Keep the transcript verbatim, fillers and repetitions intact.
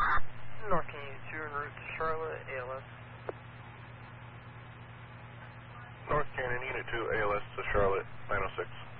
North Canyon two en route to Charlotte, A L S. North Canyon Unit two, A L S to Charlotte, nine oh six.